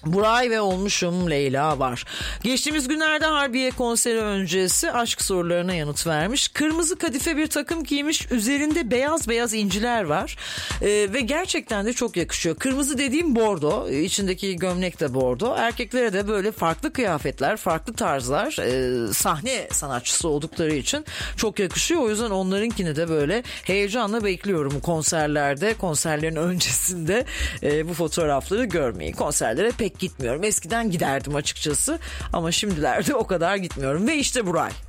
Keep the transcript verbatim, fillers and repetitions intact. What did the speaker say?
Buray ve Olmuşum Leyla var. Geçtiğimiz günlerde Harbiye konseri öncesi aşk sorularına yanıt vermiş. Kırmızı kadife bir takım giymiş. Üzerinde beyaz beyaz inciler var. Ee, ve gerçekten de çok yakışıyor. Kırmızı dediğim bordo. İçindeki gömlek de bordo. Erkeklere de böyle farklı kıyafetler, farklı tarzlar. Ee, sahne sanatçısı oldukları için çok yakışıyor. O yüzden onlarınkini de böyle heyecanla bekliyorum konserlerde, konserlerin öncesinde e, bu fotoğrafları görmeyi. Konserlere pek gitmiyorum. Eskiden giderdim açıkçası ama şimdilerde o kadar gitmiyorum. Ve işte Buray.